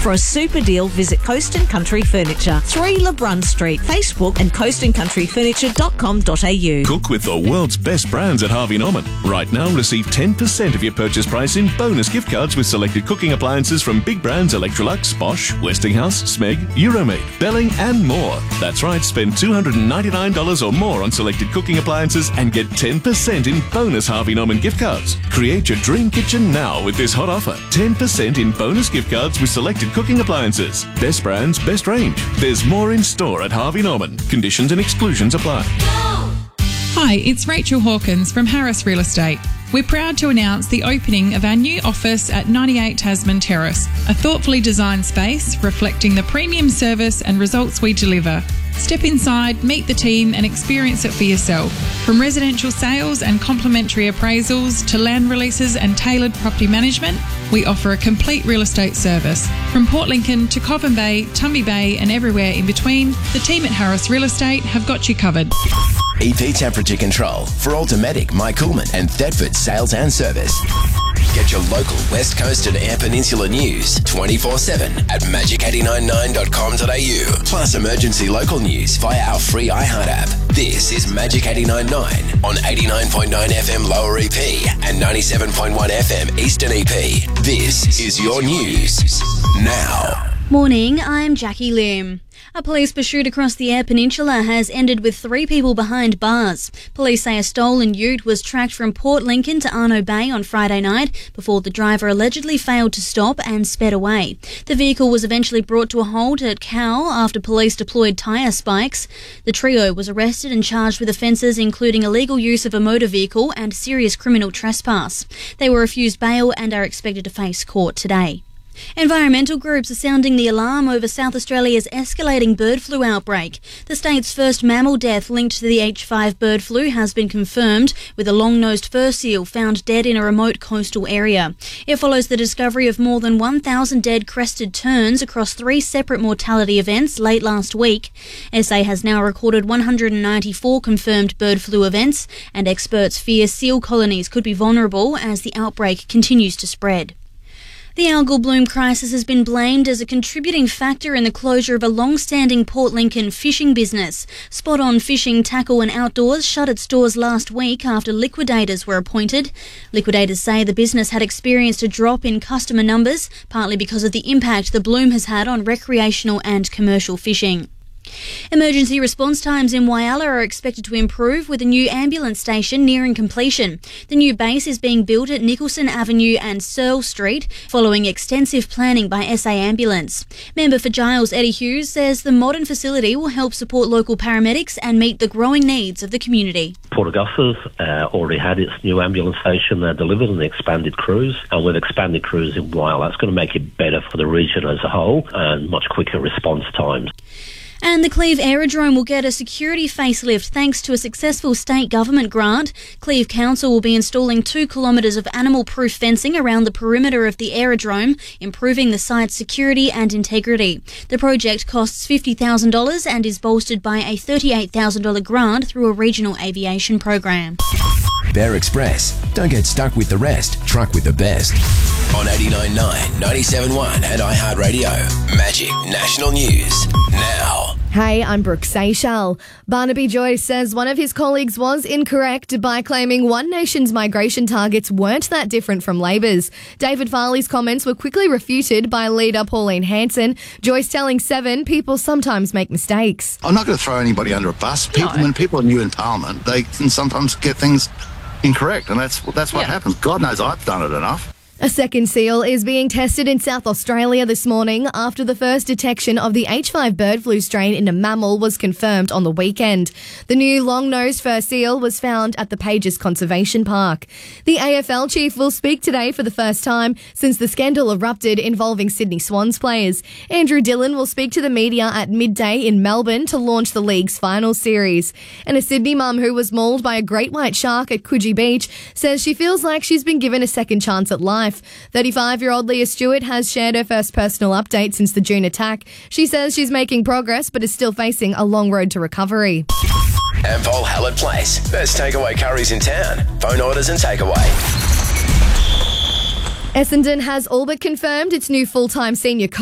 For a super deal, visit Coast and Country Furniture, 3 LeBrun Street, Facebook and coastandcountryfurniture.com.au. Cook with the world's best brands at Harvey Norman. Right now, receive 10% of your purchase price in bonus gift cards with selected cooking appliances from big brands Electrolux, Bosch, Westinghouse, Smeg, Euromade, Belling and more. That's right, spend $299 or more on selected cooking appliances and get 10% in bonus Harvey Norman gift cards. Create your dream kitchen now with this hot offer. 10% in bonus gift cards with selected cooking appliances. Best brands, best range. There's more in store at Harvey Norman. Conditions and exclusions apply. Hi, it's Rachel Hawkins from Harris Real Estate. We're proud to announce the opening of our new office at 98 Tasman Terrace, a thoughtfully designed space reflecting the premium service and results we deliver. Step inside, meet the team and experience it for yourself. From residential sales and complimentary appraisals to land releases and tailored property management, we offer a complete real estate service. From Port Lincoln to Coffin Bay, Tumby Bay and everywhere in between, the team at Harris Real Estate have got you covered. EP Temperature Control for Automatic, Mike Coolman and Thetford Sales and Service. Get your local West Coast and Eyre Peninsula news 24/7 at magic899.com.au. Plus emergency local news via our free iHeart app. This is Magic 89.9 on 89.9 FM Lower EP and 97.1 FM Eastern EP. This is your news now. Morning, I'm Jackie Lim. A police pursuit across the Eyre Peninsula has ended with 3 people behind bars. Police say a stolen ute was tracked from Port Lincoln to Arno Bay on Friday night before the driver allegedly failed to stop and sped away. The vehicle was eventually brought to a halt at Cowell after police deployed tyre spikes. The trio was arrested and charged with offences including illegal use of a motor vehicle and serious criminal trespass. They were refused bail and are expected to face court today. Environmental groups are sounding the alarm over South Australia's escalating bird flu outbreak. The state's first mammal death linked to the H5 bird flu has been confirmed, with a long-nosed fur seal found dead in a remote coastal area. It follows the discovery of more than 1,000 dead crested terns across 3 separate mortality events late last week. SA has now recorded 194 confirmed bird flu events, and experts fear seal colonies could be vulnerable as the outbreak continues to spread. The algal bloom crisis has been blamed as a contributing factor in the closure of a long-standing Port Lincoln fishing business. Spot On Fishing, Tackle and Outdoors shut its doors last week after liquidators were appointed. Liquidators say the business had experienced a drop in customer numbers, partly because of the impact the bloom has had on recreational and commercial fishing. Emergency response times in Whyalla are expected to improve with a new ambulance station nearing completion. The new base is being built at Nicholson Avenue and Searle Street following extensive planning by SA Ambulance. Member for Giles Eddie Hughes says the modern facility will help support local paramedics and meet the growing needs of the community. Port Augusta's already had its new ambulance station delivered and expanded crews, and with expanded crews in Whyalla, that's going to make it better for the region as a whole and much quicker response times. And the Cleve Aerodrome will get a security facelift thanks to a successful state government grant. Cleve Council will be installing 2 kilometres of animal-proof fencing around the perimeter of the aerodrome, improving the site's security and integrity. The project costs $50,000 and is bolstered by a $38,000 grant through a regional aviation program. Bear Express. Don't get stuck with the rest. Truck with the best. On 89.9, 97.1 and iHeartRadio. Magic National News now. Hey, I'm Brooke Seychelles. Barnaby Joyce says one of his colleagues was incorrect by claiming One Nation's migration targets weren't that different from Labor's. David Farley's comments were quickly refuted by leader Pauline Hanson. Joyce telling Seven people sometimes make mistakes. I'm not going to throw anybody under a bus. When people are new in Parliament, they can sometimes get things incorrect, and that's what happens. God knows I've done it enough. A second seal is being tested in South Australia this morning after the first detection of the H5 bird flu strain in a mammal was confirmed on the weekend. The new long-nosed fur seal was found at the Pages Conservation Park. The AFL chief will speak today for the first time since the scandal erupted involving Sydney Swans players. Andrew Dillon will speak to the media at midday in Melbourne to launch the league's final series. And a Sydney mum who was mauled by a great white shark at Coogee Beach says she feels like she's been given a second chance at life. 35-year-old Leah Stewart has shared her first personal update since the June attack. She says she's making progress but is still facing a long road to recovery. Ampol Hallett Place. Best takeaway curries in town. Phone orders and takeaway. Essendon has all but confirmed its new full-time senior coach.